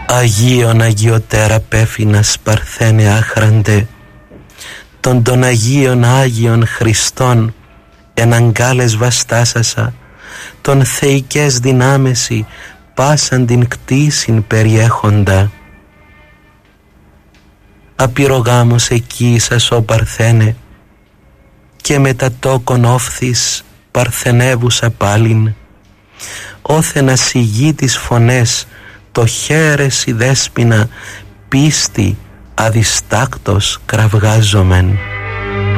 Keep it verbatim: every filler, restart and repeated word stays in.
Αγίον Αγιωτέρα Πέφυνας Παρθένε άχραντε, των των Αγίων Άγιων Χριστών εναγκάλες βαστάσασα, των θεϊκές δυνάμεση πάσαν την κτήσιν περιέχοντα. Απειρογάμος εκεί σας ο Παρθένε, και με τα τόκον όφθης παρθενεύουσα πάλιν, όθε να σιγεί τις φωνές το χέρες η δέσποινα πίστη αδιστάκτος κραυγάζομεν.